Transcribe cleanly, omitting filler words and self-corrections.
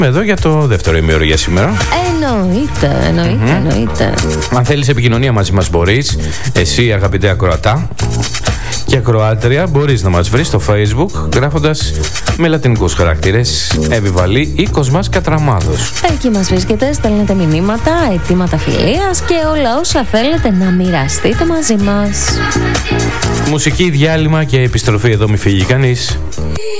εδώ για το δεύτερο ημίωρο για σήμερα. Εννοείται. Αν θέλεις επικοινωνία μαζί μας μπορείς. Εσύ αγαπητέ ακροατά και ακροάτρια μπορείς να μας βρεις στο Facebook γράφοντας με λατινικούς χαρακτήρες Εβιβαλή ή Κοσμάς Κατραμάδος. Εκεί μας βρίσκεται, στέλνετε μηνύματα, αιτήματα φιλίας και όλα όσα θέλετε να μοιραστείτε μαζί μας. Μουσική, διάλειμμα και επιστροφή εδώ, μη φύγει κανείς.